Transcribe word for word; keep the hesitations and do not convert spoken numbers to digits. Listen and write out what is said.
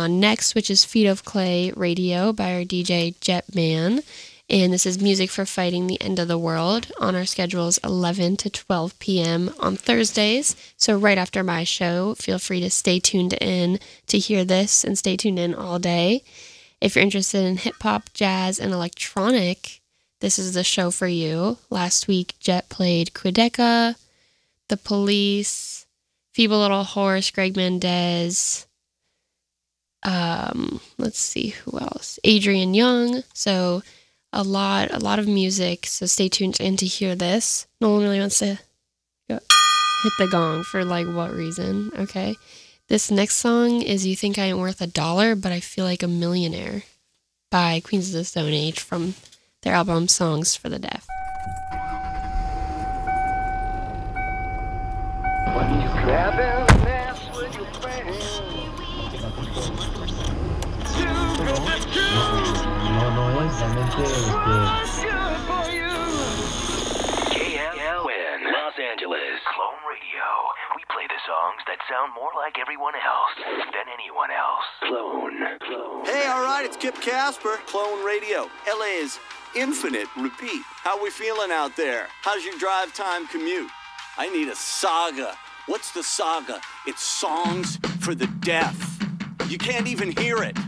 on next, which is Feet of Clay Radio by our D J Jetman. And this is Music for Fighting the End of the World on our schedules eleven to twelve p.m. on Thursdays. So right after my show, feel free to stay tuned in to hear this and stay tuned in all day. If you're interested in hip-hop, jazz, and electronic, this is the show for you. Last week, Jet played Quedeca, The Police, Feeble Little Horse, Greg Mendez, um, let's see who else, Adrian Young. So a lot, a lot of music. So stay tuned in to hear this. No one really wants to go hit the gong for like what reason? Okay. This next song is You Think I Ain't Worth a Dollar, But I Feel Like a Millionaire by Queens of the Stone Age from their album Songs for the Deaf. When you grab and mess with your friends, No, no es realmente este. K L N, Los Angeles. Clone Radio. We play the songs that sound more like everyone else than anyone else. Clone. Clone. Hey, all right, it's Kip Casper, Clone Radio. L A's Infinite Repeat. How we feeling out there? How's your drive time commute? I need a saga. What's the saga? It's songs for the deaf. You can't even hear it.